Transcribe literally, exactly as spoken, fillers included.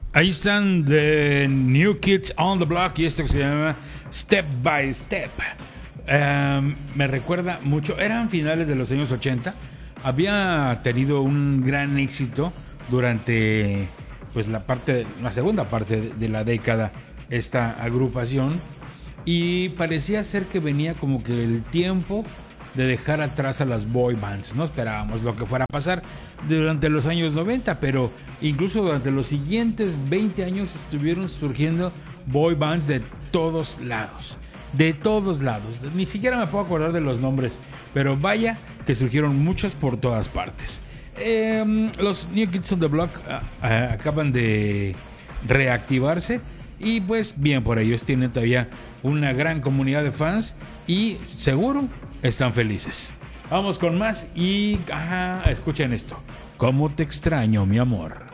Ahí están The New Kids on the Block y esto que se llama Step by Step. Um, me recuerda mucho, eran finales de los años ochenta, había tenido un gran éxito durante pues la parte, la segunda parte de, de la década esta agrupación, y parecía ser que venía como que el tiempo de dejar atrás a las boy bands. No esperábamos lo que fuera a pasar durante los años noventa, pero incluso durante los siguientes veinte años estuvieron surgiendo boy bands de todos lados, de todos lados. Ni siquiera me puedo acordar de los nombres, pero vaya que surgieron muchas por todas partes. Eh, los New Kids on the Block uh, uh, acaban de reactivarse y pues bien por ellos, tienen todavía una gran comunidad de fans y seguro están felices. Vamos con más y ah, escuchen esto. ¿Cómo te extraño, mi amor?